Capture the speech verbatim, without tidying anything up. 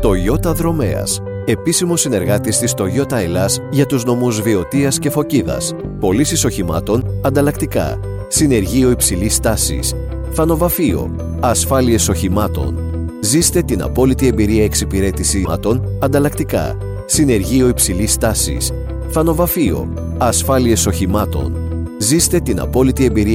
Toyota Δρομέας. Επίσημος συνεργάτης της Toyota Ελλάς για τους νομούς Βιωτίας και Φωκίδας. Πωλήσεις οχημάτων ανταλλακτικά. Συνεργείο υψηλής τάσης. Φανοβαφείο. Ασφάλειες οχημάτων. Ζήστε την απόλυτη εμπειρία εξυπηρέτηση οχημάτων ανταλλακτικά. Συνεργείο υψηλής τάσης. Φανοβαφείο. Ασφάλειες οχημάτων. Ζήστε την απόλυτη εμπειρία